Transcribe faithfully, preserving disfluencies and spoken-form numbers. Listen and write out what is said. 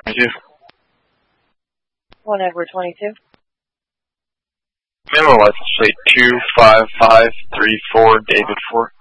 twenty-two. one Edward twenty-two. Memo license plate two five five three four, David four.